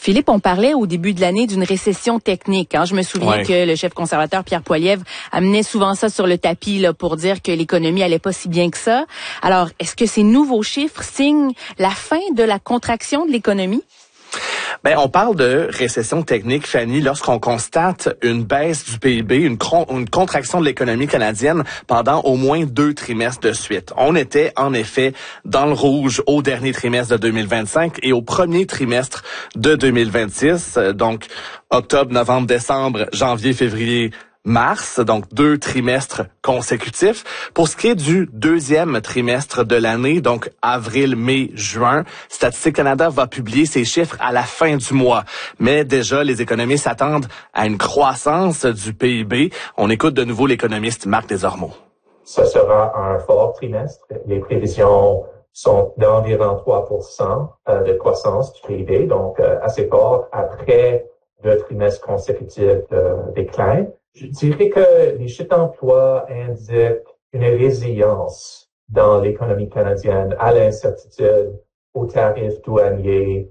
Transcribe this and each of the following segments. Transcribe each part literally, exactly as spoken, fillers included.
Philippe, on parlait au début de l'année d'une récession technique. Hein. Je me souviens ouais. que le chef conservateur Pierre Poilievre amenait souvent ça sur le tapis là, pour dire que l'économie allait pas si bien que ça. Alors, est-ce que ces nouveaux chiffres signent la fin de la contraction de l'économie? Ben, on parle de récession technique, Fanny, lorsqu'on constate une baisse du P I B, une, une contraction de l'économie canadienne pendant au moins deux trimestres de suite. On était, en effet, dans le rouge au dernier trimestre de deux mille vingt-cinq et au premier trimestre de deux mille vingt-six. Donc, octobre, novembre, décembre, janvier, février, mars, donc deux trimestres consécutifs. Pour ce qui est du deuxième trimestre de l'année, donc avril, mai, juin, Statistique Canada va publier ses chiffres à la fin du mois. Mais déjà, les économistes s'attendent à une croissance du P I B. On écoute de nouveau l'économiste Marc Desormeaux. Ce sera un fort trimestre. Les prévisions sont d'environ trois pour cent de croissance du P I B, donc assez fort après deux trimestres consécutifs de déclin. Je dirais que les chiffres d'emploi indiquent une résilience dans l'économie canadienne à l'incertitude, aux tarifs douaniers.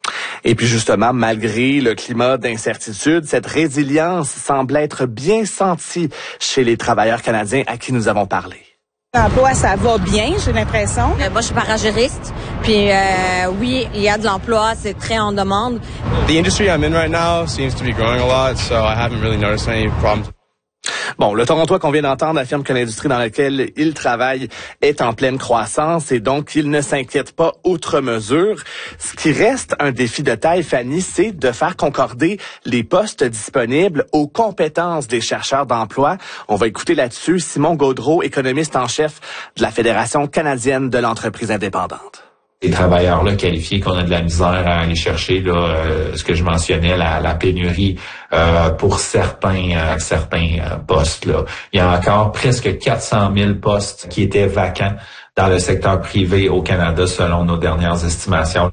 Et puis justement, malgré le climat d'incertitude, cette résilience semble être bien sentie chez les travailleurs canadiens à qui nous avons parlé. L'emploi, ça va bien, j'ai l'impression. Euh, moi, je suis paragériste, puis euh, oui, il y a de l'emploi, c'est très en demande. The industry I'm in right now seems to be growing a lot, so I haven't really noticed any problems. Bon, le Torontois qu'on vient d'entendre affirme que l'industrie dans laquelle il travaille est en pleine croissance et donc il ne s'inquiète pas outre mesure. Ce qui reste un défi de taille, Fanny, c'est de faire concorder les postes disponibles aux compétences des chercheurs d'emploi. On va écouter là-dessus Simon Gaudreault, économiste en chef de la Fédération canadienne de l'entreprise indépendante. Les travailleurs-là qualifiés qu'on a de la misère à aller chercher, là, euh, ce que je mentionnais, la, la pénurie euh, pour certains euh, certains euh, postes. Là. Il y a encore presque quatre cent mille postes qui étaient vacants dans le secteur privé au Canada, selon nos dernières estimations.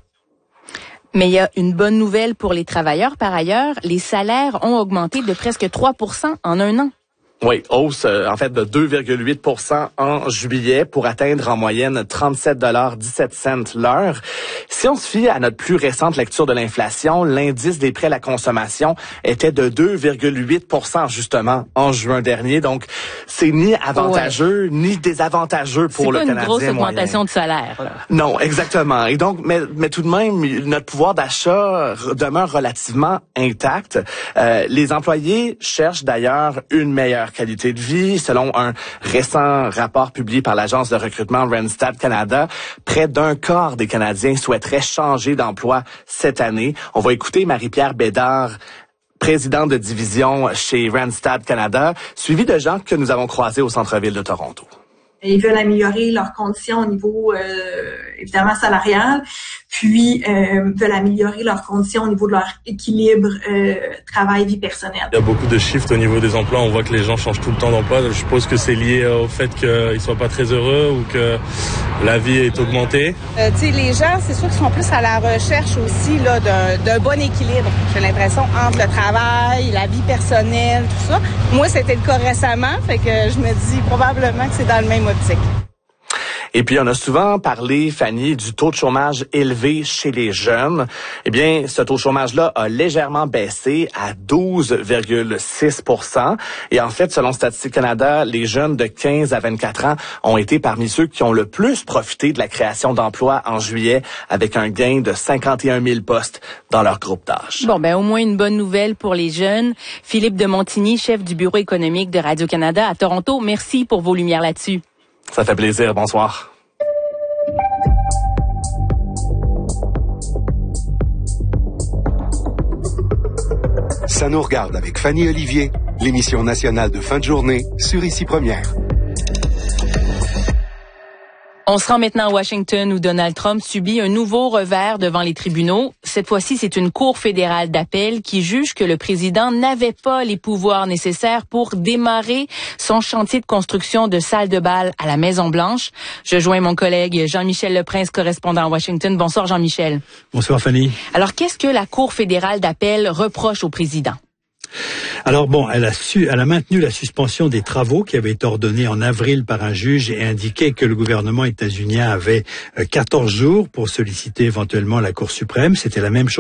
Mais il y a une bonne nouvelle pour les travailleurs. Par ailleurs, les salaires ont augmenté de presque trois pour cent en un an. Oui, hausse euh, en fait de deux virgule huit pour cent en juillet pour atteindre en moyenne trente-sept dollars dix-sept cents l'heure. Si on se fie à notre plus récente lecture de l'inflation, l'indice des prix à la consommation était de deux virgule huit pour cent justement en juin dernier. Donc, c'est ni avantageux ouais. ni désavantageux pour le Canadien moyen. C'est pas une grosse augmentation de salaire, là. Non, exactement. Et donc, mais, mais tout de même, notre pouvoir d'achat demeure relativement intact. Euh, les employés cherchent d'ailleurs une meilleure qualité de vie. Selon un récent rapport publié par l'agence de recrutement Randstad Canada, près d'un quart des Canadiens souhaiteraient changer d'emploi cette année. On va écouter Marie-Pierre Bédard, présidente de division chez Randstad Canada, suivie de gens que nous avons croisés au centre-ville de Toronto. Ils veulent améliorer leurs conditions au niveau, euh, évidemment, salarial, puis euh, veulent améliorer leurs conditions au niveau de leur équilibre euh, travail-vie personnelle. Il y a beaucoup de shifts au niveau des emplois. On voit que les gens changent tout le temps d'emploi. Je suppose que c'est lié au fait qu'ils soient pas très heureux ou que la vie est augmentée. Euh, tu sais, les gens, c'est sûr qu'ils sont plus à la recherche aussi là d'un, d'un bon équilibre. J'ai l'impression entre le travail, la vie personnelle, tout ça. Moi, c'était le cas récemment, fait que je me dis probablement que c'est dans le même optique. Et puis, on a souvent parlé, Fanny, du taux de chômage élevé chez les jeunes. Eh bien, ce taux de chômage-là a légèrement baissé à douze virgule six pour cent. Et en fait, selon Statistique Canada, les jeunes de quinze à vingt-quatre ans ont été parmi ceux qui ont le plus profité de la création d'emplois en juillet, avec un gain de cinquante et un mille postes dans leur groupe d'âge. Bon, ben au moins une bonne nouvelle pour les jeunes. Philippe de Montigny, chef du bureau économique de Radio-Canada à Toronto, merci pour vos lumières là-dessus. Ça fait plaisir. Bonsoir. Ça nous regarde avec Fanny Olivier, l'émission nationale de fin de journée sur Ici Première. On se rend maintenant à Washington où Donald Trump subit un nouveau revers devant les tribunaux. Cette fois-ci, c'est une cour fédérale d'appel qui juge que le président n'avait pas les pouvoirs nécessaires pour démarrer son chantier de construction de salles de bal à la Maison-Blanche. Je joins mon collègue Jean-Michel Leprince, correspondant à Washington. Bonsoir Jean-Michel. Bonsoir Fanny. Alors, qu'est-ce que la cour fédérale d'appel reproche au président? Alors bon, elle a, su, elle a maintenu la suspension des travaux qui avaient été ordonnés en avril par un juge et indiqué que le gouvernement états-unien avait quatorze jours pour solliciter éventuellement la Cour suprême. C'était la même chose